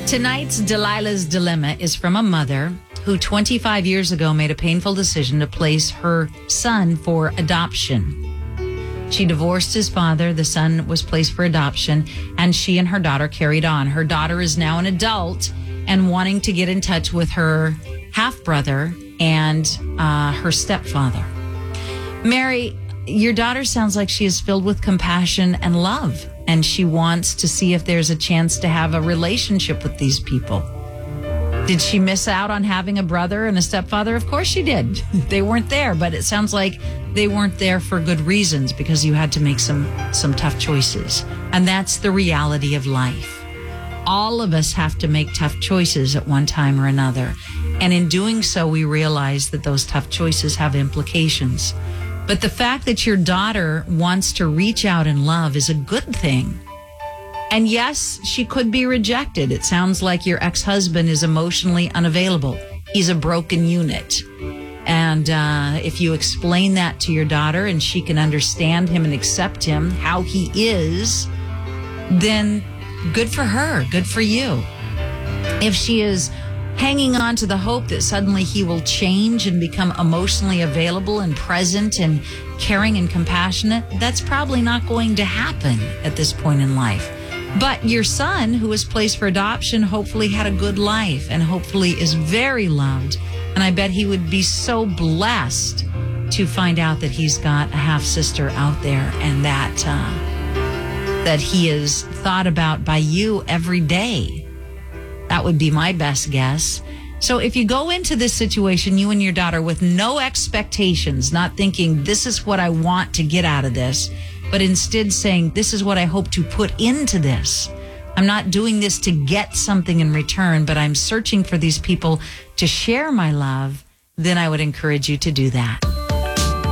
Tonight's Delilah's Dilemma is from a mother who 25 years ago made a painful decision to place her son for adoption. She divorced his father, the son was placed for adoption, and she and her daughter carried on. Her daughter is now an adult and wanting to get in touch with her half-brother and her stepfather. Mary, your daughter sounds like she is filled with compassion and love, and she wants to see if there's a chance to have a relationship with these people. Did she miss out on having a brother and a stepfather? Of course she did. They weren't there, but it sounds like they weren't there for good reasons because you had to make some tough choices. And that's the reality of life. All of us have to make tough choices at one time or another. And in doing so, we realize that those tough choices have implications. But the fact that your daughter wants to reach out in love is a good thing. And yes, she could be rejected. It sounds like your ex-husband is emotionally unavailable. He's a broken unit. And if you explain that to your daughter and she can understand him and accept him, how he is, then good for her, good for you. If she is hanging on to the hope that suddenly he will change and become emotionally available and present and caring and compassionate, that's probably not going to happen at this point in life. But your son, who was placed for adoption, hopefully had a good life and hopefully is very loved. And I bet he would be so blessed to find out that he's got a half-sister out there and that he is thought about by you every day. That would be my best guess. So if you go into this situation, you and your daughter, with no expectations, not thinking this is what I want to get out of this, but instead saying, this is what I hope to put into this. I'm not doing this to get something in return, but I'm searching for these people to share my love, then I would encourage you to do that.